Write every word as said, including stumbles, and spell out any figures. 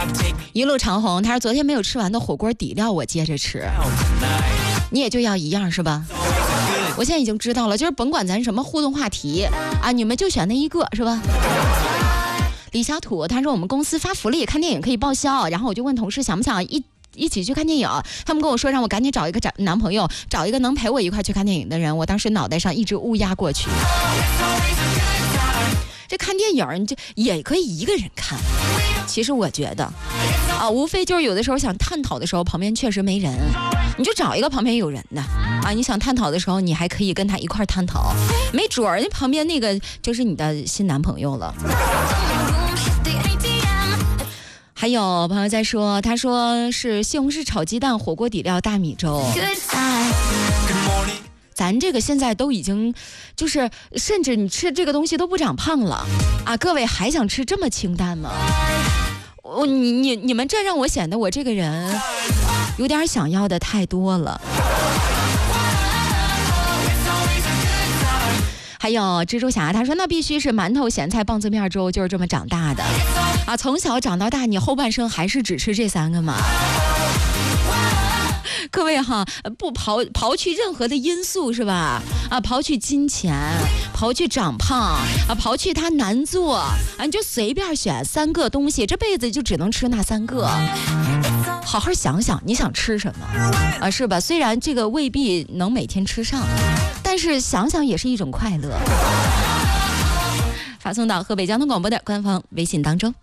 一路长虹，他说昨天没有吃完的火锅底料我接着吃，你也就要一样是吧？我现在已经知道了，就是甭管咱什么互动话题啊，你们就选那一个是吧？李小土他说我们公司发福利，看电影可以报销，然后我就问同事想不想一一起去看电影，他们跟我说让我赶紧找一个男朋友，找一个能陪我一块去看电影的人。我当时脑袋上一直乌鸦过去。这看电影你就也可以一个人看，其实我觉得啊，无非就是有的时候想探讨的时候旁边确实没人，你就找一个旁边有人的啊，你想探讨的时候你还可以跟他一块探讨，没准儿旁边那个就是你的新男朋友了。还有朋友在说，他说是西红柿炒鸡蛋、火锅底料、大米粥。咱这个现在都已经就是甚至你吃这个东西都不长胖了啊，各位还想吃这么清淡吗？我你你你们这让我显得我这个人有点想要的太多了。还有蜘蛛侠他说那必须是馒头、咸菜、棒子面粥，就是这么长大的啊，从小长到大，你后半生还是只吃这三个吗？各位哈，不刨刨去任何的因素是吧？啊，刨去金钱，刨去长胖啊，刨去它难做啊，你就随便选三个东西，这辈子就只能吃那三个。好好想想你想吃什么啊，是吧？虽然这个未必能每天吃上，但是想想也是一种快乐。发送到河北交通广播的官方微信当中。